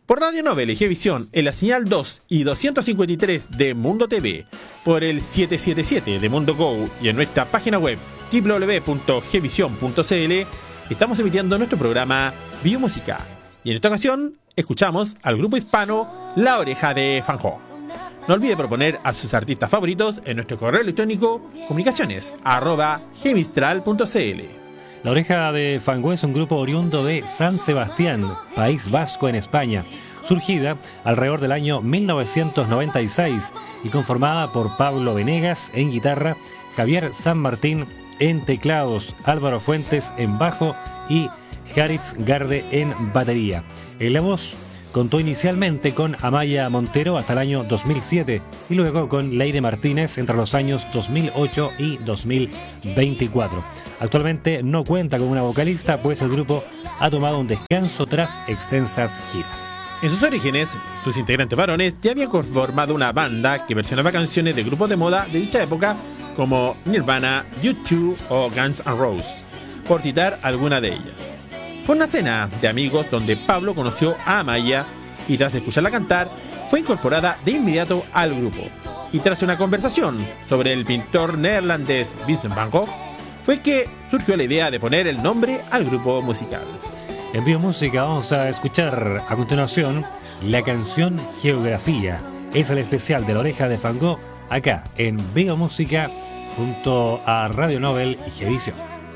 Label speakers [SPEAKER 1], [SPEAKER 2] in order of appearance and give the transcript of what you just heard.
[SPEAKER 1] por Radio Novel y Gevisión en la señal 2 y 253 de Mundo TV, por el 777 de Mundo Go y en nuestra página web www.gevision.cl, estamos emitiendo nuestro programa Biomúsica. Y en esta ocasión escuchamos al grupo hispano La Oreja de Van Gogh. No olvide proponer a sus artistas favoritos en nuestro correo electrónico comunicaciones@gemistral.cl.
[SPEAKER 2] La Oreja de Van Gogh es un grupo oriundo de San Sebastián, País Vasco en España, surgida alrededor del año 1996 y conformada por Pablo Venegas en guitarra, Javier San Martín en teclados, Álvaro Fuentes en bajo y Jaritz Garde en batería. En la voz contó inicialmente con Amaya Montero hasta el año 2007 y luego con Leire Martínez entre los años 2008 y 2024. Actualmente no cuenta con una vocalista, pues el grupo ha tomado un descanso tras extensas giras.
[SPEAKER 1] En sus orígenes, sus integrantes varones ya habían conformado una banda que versionaba canciones de grupos de moda de dicha época como Nirvana, U2 o Guns N' Roses, por citar alguna de ellas. Fue una cena de amigos donde Pablo conoció a Amaya y tras escucharla cantar fue incorporada de inmediato al grupo. Y tras una conversación sobre el pintor neerlandés Vincent van Gogh fue que surgió la idea de poner el nombre al grupo musical.
[SPEAKER 2] En Biomúsica vamos a escuchar a continuación la canción Geografía. Es el especial de La Oreja de Van Gogh acá en Biomúsica junto a Radio Novel y Gevisión.